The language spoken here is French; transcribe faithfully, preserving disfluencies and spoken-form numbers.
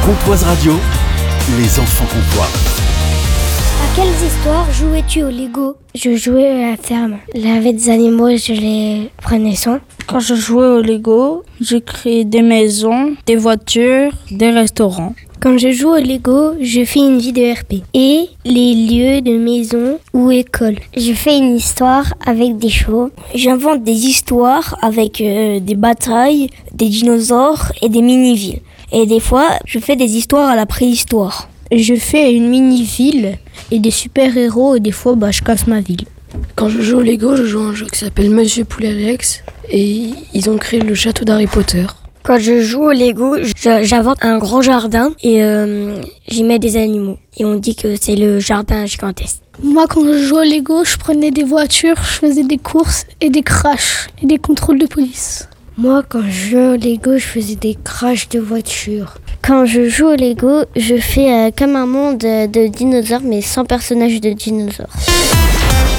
Comtoise Radio, les enfants comtois. À quelles histoires jouais-tu au Lego ? Je jouais à la ferme. Il y avait des animaux, je les prenais soin. Quand je jouais au Lego, je créais des maisons, des voitures, des restaurants. Quand je joue au Lego, je fais une vie de R P et les lieux de maison ou école. Je fais une histoire avec des chevaux. J'invente des histoires avec euh, des batailles, des dinosaures et des mini-villes. Et des fois, je fais des histoires à la préhistoire. Je fais une mini-ville et des super-héros et des fois bah, je casse ma ville. Quand je joue au Lego, je joue à un jeu qui s'appelle Monsieur Poulet Alex et ils ont créé le château d'Harry Potter. Quand je joue au Lego, j'invente un grand jardin et euh, j'y mets des animaux. Et on dit que c'est le jardin gigantesque. Moi, quand je jouais au Lego, je prenais des voitures, je faisais des courses et des crashs et des contrôles de police. Moi, quand je jouais au Lego, je faisais des crashs de voitures. Quand je joue au Lego, je fais euh, comme un monde de dinosaures, mais sans personnages de dinosaures.